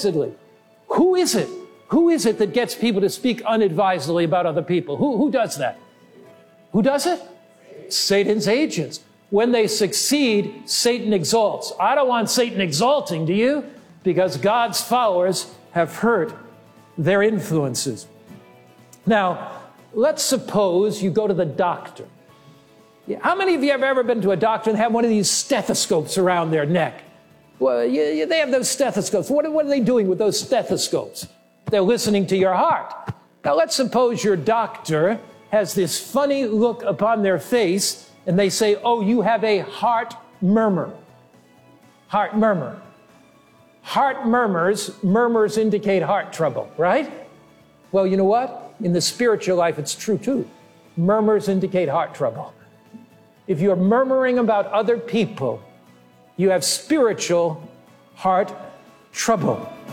unadvisedly. Who is it? Who is it that gets people to speak unadvisedly about other people? Who does that? Who does it? Satan's agents. When they succeed, Satan exalts. I don't want Satan exalting, do you? Because God's followers have hurt their influences. Now, let's suppose you go to the doctor. How many of you have ever been to a doctor and have one of these stethoscopes around their neck? Well, they have those stethoscopes. What are they doing with those stethoscopes? They're listening to your heart. Now, let's suppose your doctor has this funny look upon their face, and they say, oh, you have a heart murmur. Heart murmur. Heart murmurs indicate heart trouble, right? Well, you know what? In the spiritual life, it's true too. Murmurs indicate heart trouble. If you're murmuring about other people, you have spiritual heart trouble.